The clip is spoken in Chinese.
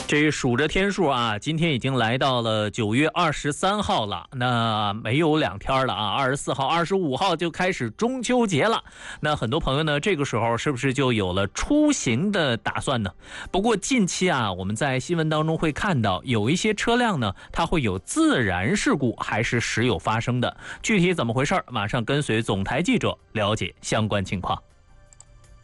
这数着天数啊，今天已经来到了9月23号了，那没有2天了啊，24号、25号就开始中秋节了。那很多朋友呢，这个时候是不是就有了出行的打算呢？不过近期啊，我们在新闻当中会看到有一些车辆呢，它会有自燃事故，还是时有发生的。具体怎么回事？马上跟随总台记者了解相关情况。